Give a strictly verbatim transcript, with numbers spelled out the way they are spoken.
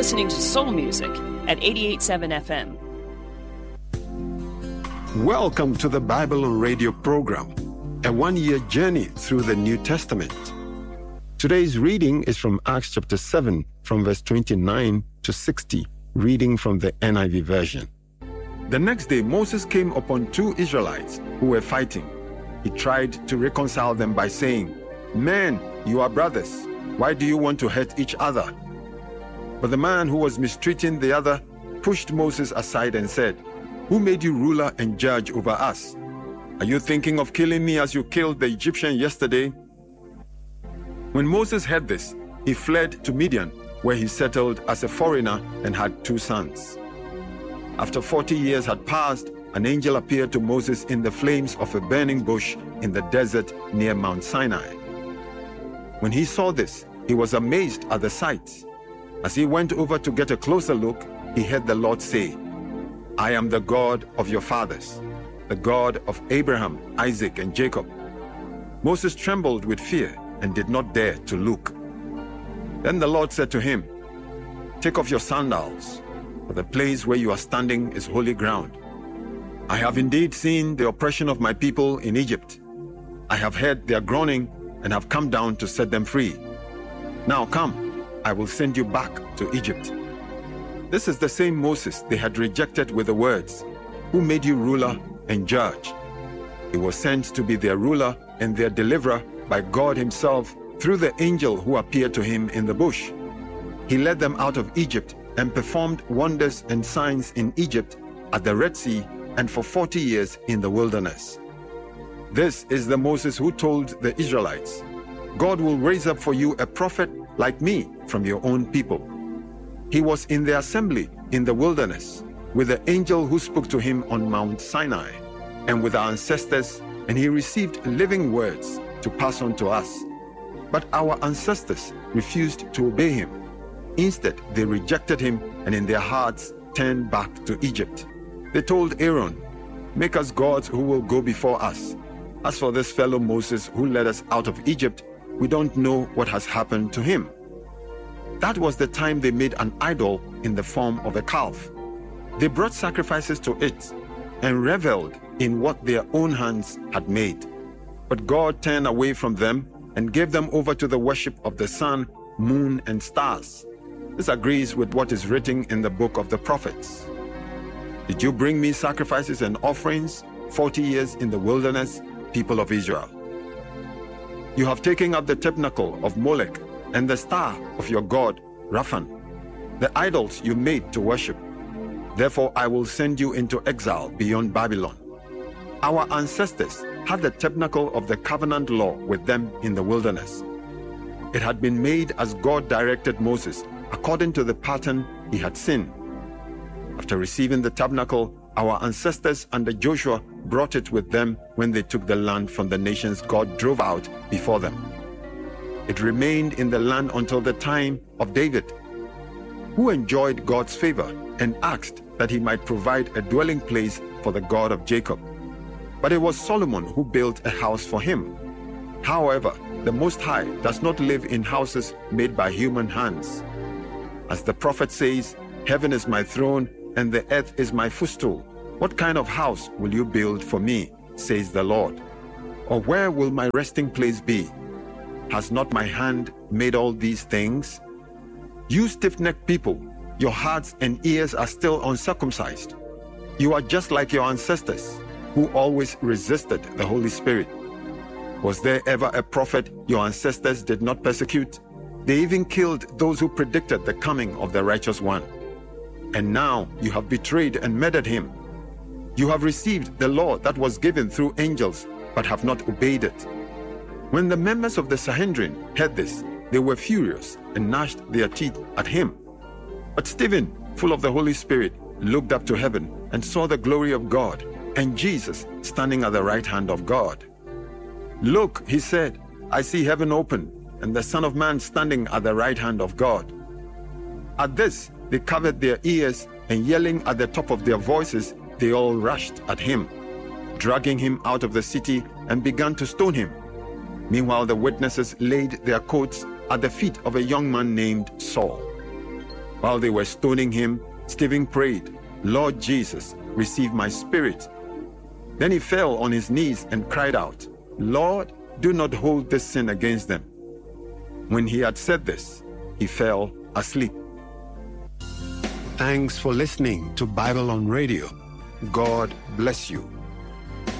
listening to Soul Music at eighty-eight point seven F M. Welcome to the Bible on Radio program, a one-year journey through the New Testament. Today's reading is from Acts chapter seven, from verse twenty-nine to sixty, reading from the N I V version. The next day, Moses came upon two Israelites who were fighting. He tried to reconcile them by saying, "Men, you are brothers. Why do you want to hurt each other?" But the man who was mistreating the other pushed Moses aside and said, "Who made you ruler and judge over us? Are you thinking of killing me as you killed the Egyptian yesterday?" When Moses heard this, he fled to Midian, where he settled as a foreigner and had two sons. After forty years had passed, an angel appeared to Moses in the flames of a burning bush in the desert near Mount Sinai. When he saw this, he was amazed at the sight. As he went over to get a closer look, he heard the Lord say, "I am the God of your fathers, the God of Abraham, Isaac, and Jacob." Moses trembled with fear and did not dare to look. Then the Lord said to him, "Take off your sandals, for the place where you are standing is holy ground. I have indeed seen the oppression of my people in Egypt. I have heard their groaning and have come down to set them free. Now come, I will send you back to Egypt." This is the same Moses they had rejected with the words, "Who made you ruler and judge?" He was sent to be their ruler and their deliverer by God himself through the angel who appeared to him in the bush. He led them out of Egypt and performed wonders and signs in Egypt, at the Red Sea, and for forty years in the wilderness. This is the Moses who told the Israelites, "God will raise up for you a prophet like me from your own people." He was in the assembly in the wilderness with the angel who spoke to him on Mount Sinai and with our ancestors, and he received living words to pass on to us. But our ancestors refused to obey him. Instead, they rejected him and in their hearts turned back to Egypt. They told Aaron, "Make us gods who will go before us. As for this fellow Moses who led us out of Egypt, we don't know what has happened to him." That was the time they made an idol in the form of a calf. They brought sacrifices to it and reveled in what their own hands had made. But God turned away from them and gave them over to the worship of the sun, moon, and stars. This agrees with what is written in the book of the prophets. "Did you bring me sacrifices and offerings forty years in the wilderness, people of Israel? You have taken up the tabernacle of Molech and the star of your god, Raphan, the idols you made to worship. Therefore I will send you into exile beyond Babylon." Our ancestors had the tabernacle of the covenant law with them in the wilderness. It had been made as God directed Moses, according to the pattern he had seen. After receiving the tabernacle, our ancestors under Joshua brought it with them when they took the land from the nations God drove out before them. It remained in the land until the time of David, who enjoyed God's favor and asked that he might provide a dwelling place for the God of Jacob. But it was Solomon who built a house for him. However, the Most High does not live in houses made by human hands. As the prophet says, "Heaven is my throne and the earth is my footstool. What kind of house will you build for me, says the Lord? Or where will my resting place be? Has not my hand made all these things? You stiff-necked people, your hearts and ears are still uncircumcised. You are just like your ancestors, who always resisted the Holy Spirit. Was there ever a prophet your ancestors did not persecute? They even killed those who predicted the coming of the righteous one. And now you have betrayed and murdered him. You have received the law that was given through angels, but have not obeyed it." When the members of the Sanhedrin heard this, they were furious and gnashed their teeth at him. But Stephen, full of the Holy Spirit, looked up to heaven and saw the glory of God and Jesus standing at the right hand of God. "Look," he said, "I see heaven open and the Son of Man standing at the right hand of God." At this, they covered their ears, and yelling at the top of their voices, they all rushed at him, dragging him out of the city, and began to stone him. Meanwhile, the witnesses laid their coats at the feet of a young man named Saul. While they were stoning him, Stephen prayed, "Lord Jesus, receive my spirit." Then he fell on his knees and cried out, "Lord, do not hold this sin against them." When he had said this, he fell asleep. Thanks for listening to Bible on Radio. God bless you.